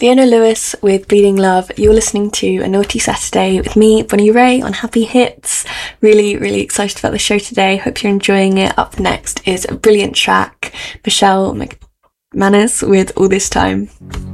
Fiona Lewis with Bleeding Love. You're listening to A Naughty Saturday with me, Bonnie Ray, on Happy Hits. Really, really excited about the show today. Hope you're enjoying it. Up next is a brilliant track, Michelle McManus with All This Time.